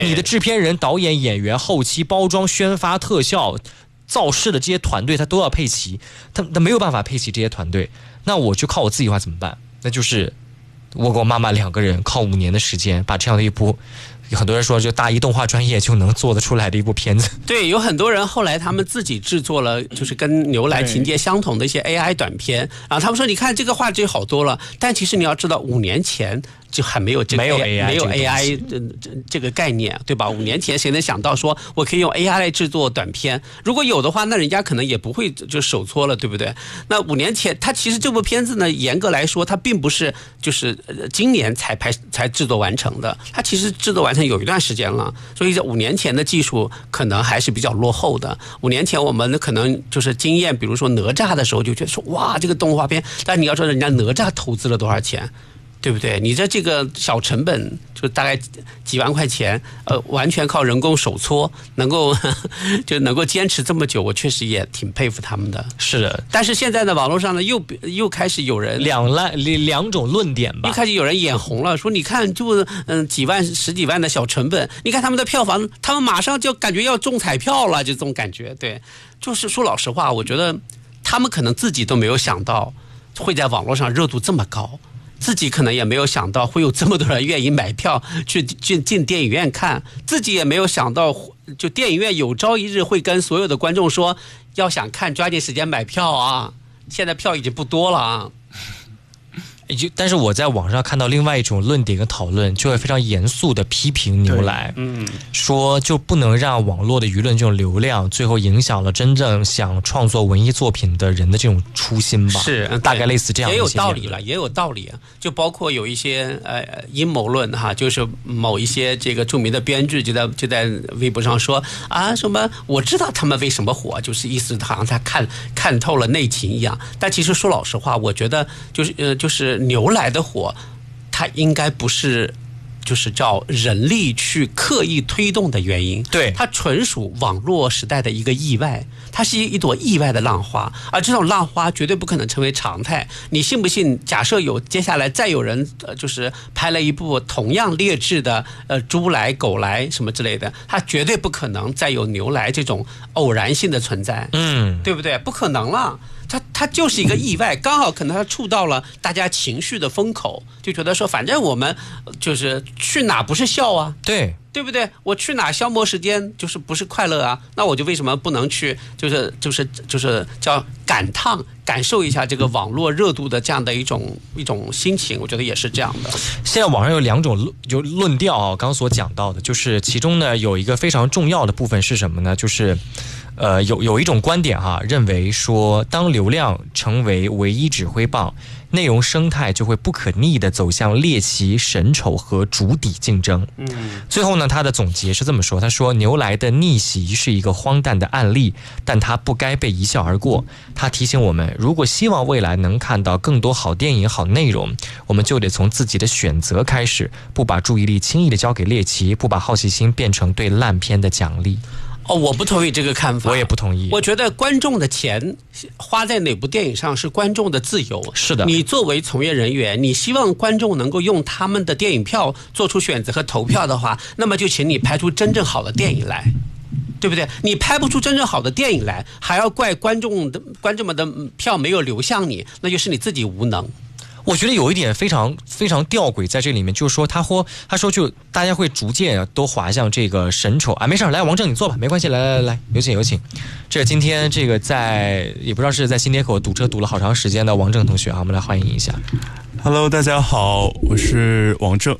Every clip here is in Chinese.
你的制片人、导演、演员、后期、包装、宣发、特效、造势的这些团队，他都要配齐，他没有办法配齐这些团队，那我就靠我自己的话怎么办？那就是我跟我妈妈2个人靠5年的时间把这样的一部，很多人说就大一动画专业就能做得出来的一部片子。 对，有很多人后来他们自己制作了就是跟牛来情节相同的一些 AI 短片，然后他们说你看这个画质好多了，但其实你要知道5年前就还没有这个 AI 这个概念，对吧？5年前谁能想到说我可以用 AI 来制作短片？如果有的话，那人家可能也不会就手搓了，对不对？那5年前，它其实这部片子呢，严格来说，它并不是就是今年才制作完成的，它其实制作完成有一段时间了，所以这5年前的技术可能还是比较落后的。5年前我们可能就是经验，比如说哪吒的时候就觉得说哇，这个动画片，但你要说人家哪吒投资了多少钱？对不对？你这个小成本就大概几万块钱，完全靠人工手搓，能够坚持这么久，我确实也挺佩服他们的。 是的， 但是现在的网络上呢，又开始有人两种论点吧， 又开始有人眼红了，说你看就几万十几万的小成本，你看他们的票房，他们马上就感觉要中彩票了，就这种感觉。对，就是说老实话，我觉得他们可能自己都没有想到会在网络上热度这么高。自己可能也没有想到会有这么多人愿意买票去进电影院看，自己也没有想到就电影院有朝一日会跟所有的观众说，要想看抓紧时间买票啊，现在票已经不多了啊。 但是我在网上看到另外一种论点跟讨论，就会非常严肃的批评牛来，说就不能让网络的舆论这种流量最后影响了真正想创作文艺作品的人的这种初心吧。 是， 大概类似这样的。 也有道理了，也有道理。就包括有一些阴谋论哈，就是某一些这个著名的编剧就在微博上说啊什么，我知道他们为什么火，就是意思好像他看透了内情一样。但其实说老实话，我觉得就是牛来的火，它应该不是就是叫人力去刻意推动的原因， 对， 它纯属网络时代的一个意外，它是一朵意外的浪花，而这种浪花绝对不可能成为常态。你信不信？假设接下来再有人就是拍了一部同样劣质的猪来狗来什么之类的，它绝对不可能再有牛来这种偶然性的存在，对不对？不可能了。它就是一个意外，刚好可能它触到了大家情绪的风口，就觉得说反正我们就是去哪不是笑啊，对不对？我去哪消磨时间就是不是快乐啊？那我就为什么不能去就是叫感受一下这个网络热度的这样的一种心情？我觉得也是这样的。 现在网上有2种就论调啊，刚刚所讲到的，就是其中呢有一个非常重要的部分是什么呢？就是有一种观点哈，认为说当流量成为唯一指挥棒，内容生态就会不可逆地走向猎奇、神丑和主底竞争。最后呢，他的总结是这么说，他说牛来的逆袭是一个荒诞的案例，但它不该被一笑而过。他提醒我们，如果希望未来能看到更多好电影、好内容，我们就得从自己的选择开始，不把注意力轻易地交给猎奇，不把好奇心变成对烂片的奖励。 我不同意这个看法。 我也不同意。 我觉得观众的钱花在哪部电影上是观众的自由。 是的。 你作为从业人员，你希望观众能够用他们的电影票做出选择和投票的话，那么就请你拍出真正好的电影来，对不对？你拍不出真正好的电影来，还要怪观众们的票没有流向你，那就是你自己无能。 我觉得有一点非常非常吊诡在这里面，就是说他说就大家会逐渐都滑向这个神丑啊，没事，来王正你坐吧，没关系，来，有请。这今天这个也不知道是在新街口堵车堵了好长时间的王正同学啊，我们来欢迎一下。 Hello， 大家好，我是王正。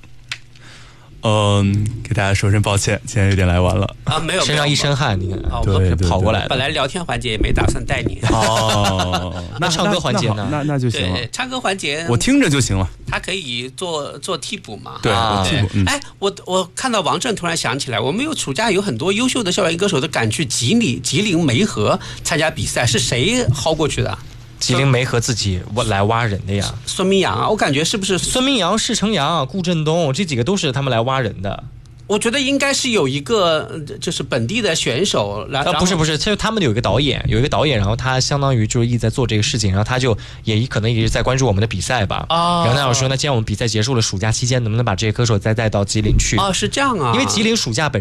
给大家说声抱歉，今天有点来晚了啊，没有， 身上一身汗，你看， 对， 跑过来的。 本来聊天环节也没打算带你。 那唱歌环节呢？ 那就行了。 对，唱歌环节我听着就行了。 他可以做替补嘛？ 对，替补。 我看到王正突然想起来，我们暑假有很多优秀的校园歌手都赶去吉林梅河参加比赛，是谁薅过去的？ 吉林梅河自己来挖人的呀。 孙明阳啊，我感觉是不是孙明阳、释成阳、顾振东这几个都是他们来挖人的。 我觉得应该是有一个就是本地的选手， 不是，就他们有一个导演，然后他相当于就是一直在做这个事情，然后他就可能也是在关注我们的比赛吧。然后他有说，那既然我们比赛结束了，暑假期间能不能把这些歌手再带到吉林去？ 是这样啊， 因为吉林暑假本